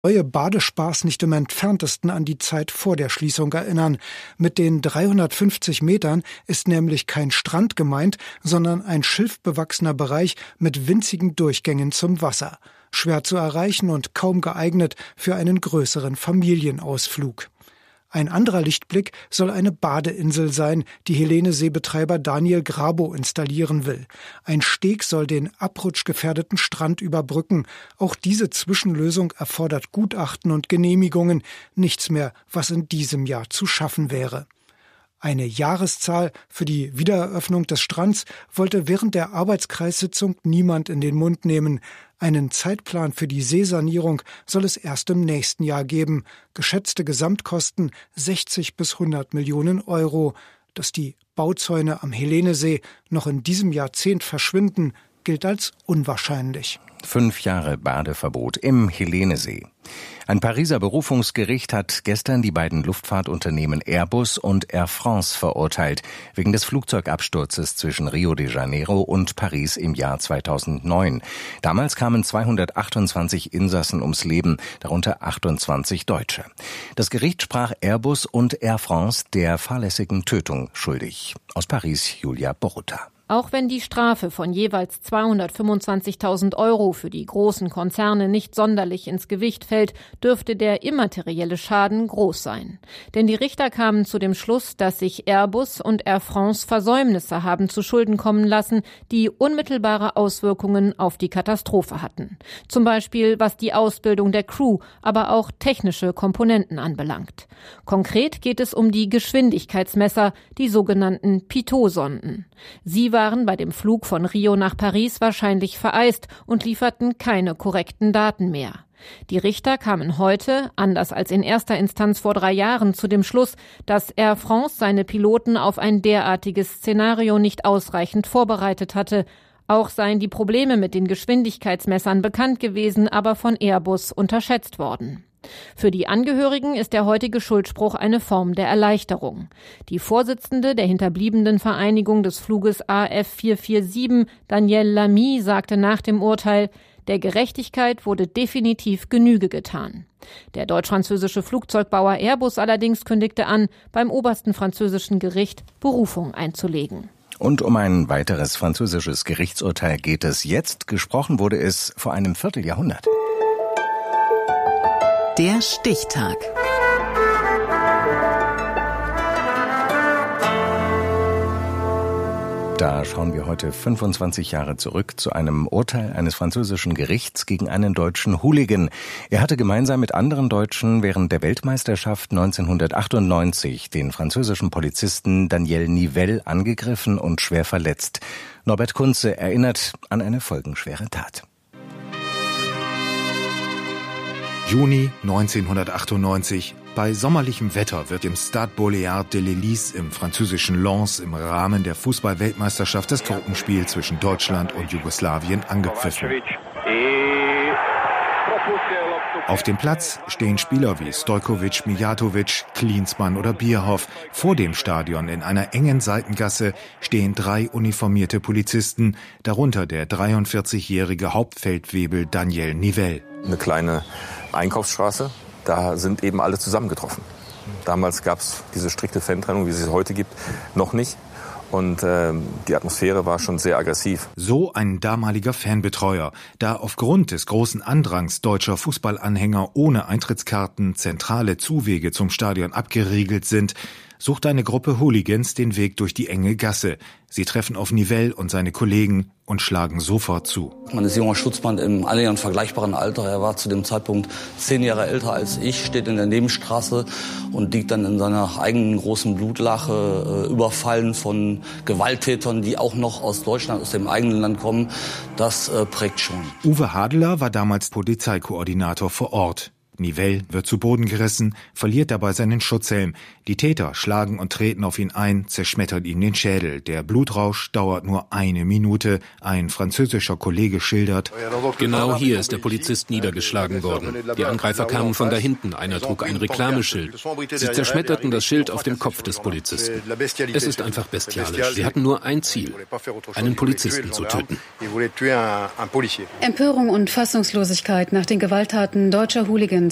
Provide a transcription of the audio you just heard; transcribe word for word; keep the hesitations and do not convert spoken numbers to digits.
neue Badespaß nicht im Entferntesten an die Zeit vor der Schließung erinnern. Mit den dreihundertfünfzig Metern ist nämlich kein Strand gemeint, sondern ein schilfbewachsener Bereich mit winzigen Durchgängen zum Wasser. Schwer zu erreichen und kaum geeignet für einen größeren Familienausflug. Ein anderer Lichtblick soll eine Badeinsel sein, die Helene-See-Betreiber Daniel Grabo installieren will. Ein Steg soll den abrutschgefährdeten Strand überbrücken. Auch diese Zwischenlösung erfordert Gutachten und Genehmigungen. Nichts mehr, was in diesem Jahr zu schaffen wäre. Eine Jahreszahl für die Wiedereröffnung des Strands wollte während der Arbeitskreissitzung niemand in den Mund nehmen. Einen Zeitplan für die Seesanierung soll es erst im nächsten Jahr geben. Geschätzte Gesamtkosten sechzig bis hundert Millionen Euro. Dass die Bauzäune am Helenesee noch in diesem Jahrzehnt verschwinden, gilt als unwahrscheinlich. Fünf Jahre Badeverbot im Helenesee. Ein Pariser Berufungsgericht hat gestern die beiden Luftfahrtunternehmen Airbus und Air France verurteilt, wegen des Flugzeugabsturzes zwischen Rio de Janeiro und Paris im Jahr zweitausendneun. Damals kamen zweihundertachtundzwanzig Insassen ums Leben, darunter achtundzwanzig Deutsche. Das Gericht sprach Airbus und Air France der fahrlässigen Tötung schuldig. Aus Paris, Julia Borutta. Auch wenn die Strafe von jeweils zweihundertfünfundzwanzigtausend Euro für die großen Konzerne nicht sonderlich ins Gewicht fällt, dürfte der immaterielle Schaden groß sein. Denn die Richter kamen zu dem Schluss, dass sich Airbus und Air France Versäumnisse haben zu Schulden kommen lassen, die unmittelbare Auswirkungen auf die Katastrophe hatten. Zum Beispiel was die Ausbildung der Crew, aber auch technische Komponenten anbelangt. Konkret geht es um die Geschwindigkeitsmesser, die sogenannten Pitot-Sonden. Sie waren bei dem Flug von Rio nach Paris wahrscheinlich vereist und lieferten keine korrekten Daten mehr. Die Richter kamen heute, anders als in erster Instanz vor drei Jahren, zu dem Schluss, dass Air France seine Piloten auf ein derartiges Szenario nicht ausreichend vorbereitet hatte. Auch seien die Probleme mit den Geschwindigkeitsmessern bekannt gewesen, aber von Airbus unterschätzt worden. Für die Angehörigen ist der heutige Schuldspruch eine Form der Erleichterung. Die Vorsitzende der hinterbliebenen Vereinigung des Fluges A F vier vier sieben, Danielle Lamy, sagte nach dem Urteil, der Gerechtigkeit wurde definitiv Genüge getan. Der deutsch-französische Flugzeugbauer Airbus allerdings kündigte an, beim obersten französischen Gericht Berufung einzulegen. Und um ein weiteres französisches Gerichtsurteil geht es jetzt. Gesprochen wurde es vor einem Vierteljahrhundert. Der Stichtag. Da schauen wir heute fünfundzwanzig Jahre zurück zu einem Urteil eines französischen Gerichts gegen einen deutschen Hooligan. Er hatte gemeinsam mit anderen Deutschen während der Weltmeisterschaft neunzehnhundertachtundneunzig den französischen Polizisten Daniel Nivelle angegriffen und schwer verletzt. Norbert Kunze erinnert an eine folgenschwere Tat. Juni neunzehnhundertachtundneunzig. Bei sommerlichem Wetter wird im Stade Boléard de l'Hélice im französischen Lens im Rahmen der Fußball-Weltmeisterschaft das Gruppenspiel zwischen Deutschland und Jugoslawien angepfiffen. Auf dem Platz stehen Spieler wie Stojkovic, Mijatovic, Klinsmann oder Bierhoff. Vor dem Stadion in einer engen Seitengasse stehen drei uniformierte Polizisten, darunter der dreiundvierzigjährige Hauptfeldwebel Daniel Nivelle. Eine kleine Einkaufsstraße, da sind eben alle zusammengetroffen. Damals gab es diese strikte Fantrennung, wie es sie heute gibt, noch nicht. Und äh, die Atmosphäre war schon sehr aggressiv. So ein damaliger Fanbetreuer, da aufgrund des großen Andrangs deutscher Fußballanhänger ohne Eintrittskarten zentrale Zuwege zum Stadion abgeriegelt sind, sucht eine Gruppe Hooligans den Weg durch die enge Gasse. Sie treffen auf Nivelle und seine Kollegen und schlagen sofort zu. Man ist junger Schutzmann im annähernd vergleichbaren Alter. Er war zu dem Zeitpunkt zehn Jahre älter als ich, steht in der Nebenstraße und liegt dann in seiner eigenen großen Blutlache, äh, überfallen von Gewalttätern, die auch noch aus Deutschland, aus dem eigenen Land kommen. Das äh, prägt schon. Uwe Hadeler war damals Polizeikoordinator vor Ort. Nivelle wird zu Boden gerissen, verliert dabei seinen Schutzhelm. Die Täter schlagen und treten auf ihn ein, zerschmettern ihm den Schädel. Der Blutrausch dauert nur eine Minute. Ein französischer Kollege schildert: Genau hier ist der Polizist niedergeschlagen worden. Die Angreifer kamen von da hinten. Einer trug ein Reklameschild. Sie zerschmetterten das Schild auf dem Kopf des Polizisten. Es ist einfach bestialisch. Sie hatten nur ein Ziel: einen Polizisten zu töten. Empörung und Fassungslosigkeit nach den Gewalttaten deutscher Hooligans